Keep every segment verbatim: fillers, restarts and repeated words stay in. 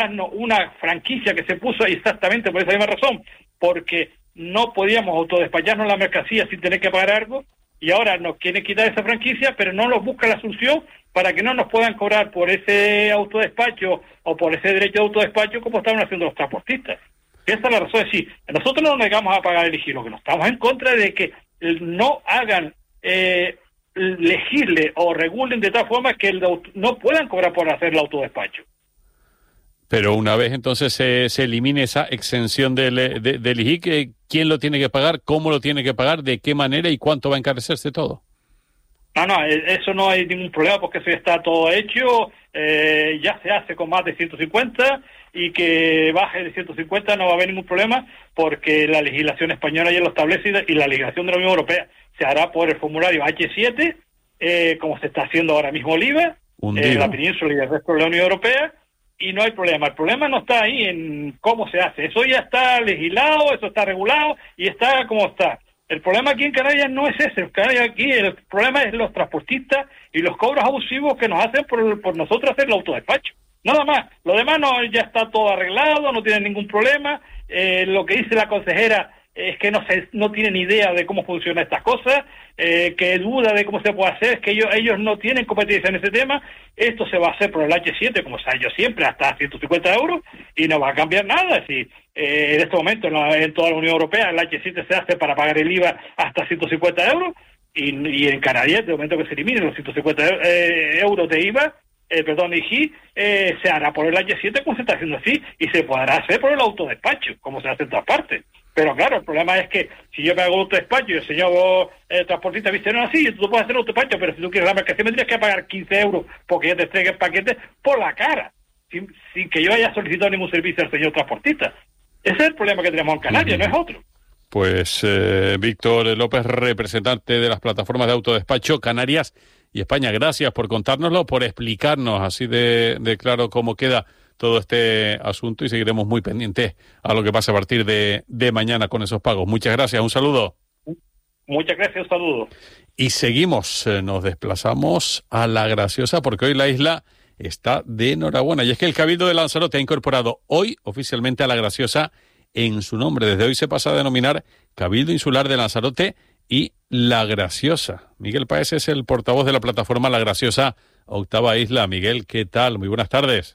una franquicia que se puso exactamente por esa misma razón, porque no podíamos autodespacharnos la mercancía sin tener que pagar algo, y ahora nos quieren quitar esa franquicia, pero no nos busca la solución para que no nos puedan cobrar por ese autodespacho o por ese derecho de autodespacho como estaban haciendo los transportistas. Esa es la razón, es decir, nosotros no nos negamos a pagar el I G I, lo que nos estamos en contra de que no hagan, eh, legisle o regulen de tal forma que el auto, no puedan cobrar por hacer el autodespacho. Pero una vez entonces se, se elimine esa exención del, de, del I G I, ¿quién lo tiene que pagar? ¿Cómo lo tiene que pagar? ¿De qué manera? ¿Y cuánto va a encarecerse todo? No, no, eso no hay ningún problema porque eso ya está todo hecho, eh, ya se hace con más de ciento cincuenta y que baje de ciento cincuenta no va a haber ningún problema porque la legislación española ya lo establece y la legislación de la Unión Europea se hará por el formulario hache siete, eh, como se está haciendo ahora mismo el I V A, en la península y el resto de la Unión Europea, y no hay problema. El problema no está ahí en cómo se hace, eso ya está legislado, eso está regulado y está como está. El problema aquí en Canarias no es ese, el, Canarias aquí, el problema es los transportistas y los cobros abusivos que nos hacen por, por nosotros hacer el autodespacho. Nada más, lo demás no, ya está todo arreglado, no tiene ningún problema. Eh, lo que dice la consejera es que no se, no tiene ni idea de cómo funcionan estas cosas, eh, que duda de cómo se puede hacer, es que ellos ellos no tienen competencia en ese tema. Esto se va a hacer por el hache siete, como se ha hecho siempre, hasta ciento cincuenta euros, y no va a cambiar nada. Es decir, eh, en este momento en, la, en toda la Unión Europea el hache siete se hace para pagar el I V A hasta ciento cincuenta euros, y, y en Canarias, de momento que se eliminen los ciento cincuenta eh, euros de I V A, eh, perdón, I G I, eh, se hará por el hache siete como se está haciendo así, y se podrá hacer por el autodespacho, como se hace en todas partes. Pero claro, el problema es que si yo me hago un autodespacho y el señor eh, transportista me dice, no, sí, tú puedes hacer un autodespacho, pero si tú quieres la mercancía me tienes que pagar quince euros porque yo te entregue el paquete por la cara, sin, sin que yo haya solicitado ningún servicio al señor transportista. Ese es el problema que tenemos en Canarias, uh-huh. No es otro. Pues eh, Víctor López, representante de las plataformas de autodespacho Canarias y España, gracias por contárnoslo, por explicarnos así de, de claro cómo queda todo este asunto, y seguiremos muy pendientes a lo que pase a partir de, de mañana con esos pagos. Muchas gracias, un saludo. Muchas gracias, un saludo. Y seguimos, eh, nos desplazamos a La Graciosa porque hoy la isla está de enhorabuena. Y es que el Cabildo de Lanzarote ha incorporado hoy oficialmente a La Graciosa en su nombre. Desde hoy se pasa a denominar Cabildo Insular de Lanzarote y La Graciosa. Miguel Páez es el portavoz de la plataforma La Graciosa Octava Isla. Miguel, ¿qué tal? Muy buenas tardes.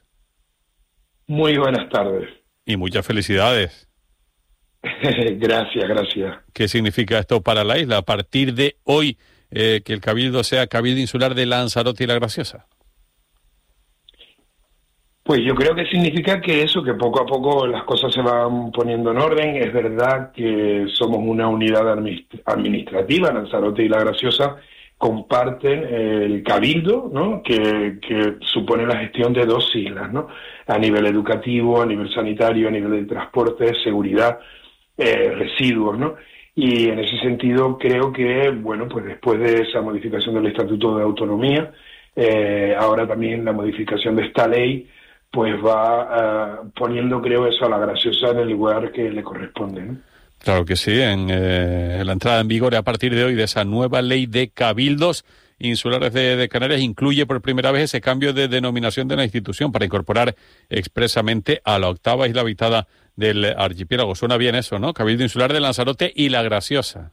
Muy buenas tardes. Y muchas felicidades. Gracias, gracias. ¿Qué significa esto para la isla? A partir de hoy, eh, que el Cabildo sea Cabildo Insular de Lanzarote y La Graciosa. Pues yo creo que significa que eso, que poco a poco las cosas se van poniendo en orden. Es verdad que somos una unidad administrativa, Lanzarote y La Graciosa comparten el cabildo, ¿no? que, que supone la gestión de dos islas, ¿no? A nivel educativo, a nivel sanitario, a nivel de transporte, seguridad, eh, residuos, ¿no? Y en ese sentido creo que, bueno, pues después de esa modificación del Estatuto de Autonomía, eh, ahora también la modificación de esta ley, pues va uh, poniendo, creo, eso a La Graciosa en el lugar que le corresponde, ¿no? Claro que sí, en eh, la entrada en vigor a partir de hoy de esa nueva ley de cabildos insulares de, de Canarias incluye por primera vez ese cambio de denominación de la institución para incorporar expresamente a la octava isla habitada del archipiélago. Suena bien eso, ¿no? Cabildo Insular de Lanzarote y La Graciosa.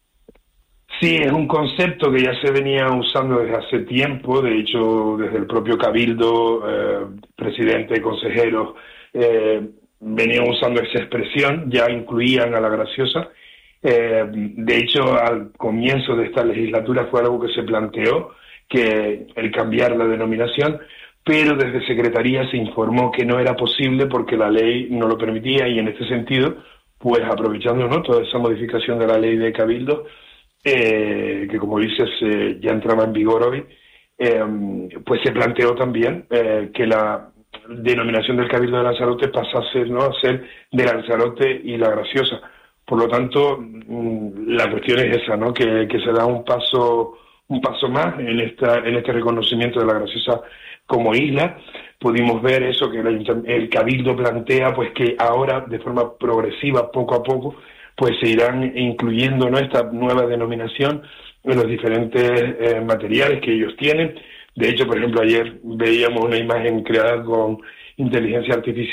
Sí, es un concepto que ya se venía usando desde hace tiempo. De hecho, desde el propio Cabildo, eh, presidente, consejeros, eh, venían usando esa expresión, ya incluían a La Graciosa. Eh, de hecho, al comienzo de esta legislatura fue algo que se planteó, que el cambiar la denominación, pero desde Secretaría se informó que no era posible porque la ley no lo permitía, y en este sentido, pues aprovechando, ¿no?, toda esa modificación de la ley de Cabildo, eh, que como dices eh, ya entraba en vigor hoy, eh, pues se planteó también eh, que la denominación del Cabildo de Lanzarote pasase, ¿no?, a ser de Lanzarote y La Graciosa. Por lo tanto, la cuestión es esa, ¿no?, que, que se da un paso un paso más en esta en este reconocimiento de La Graciosa como isla. Pudimos ver eso que el, el Cabildo plantea, pues que ahora de forma progresiva, poco a poco, pues se irán incluyendo, ¿no?, esta nueva denominación en los diferentes eh, materiales que ellos tienen. De hecho, por ejemplo, ayer veíamos una imagen creada con inteligencia artificial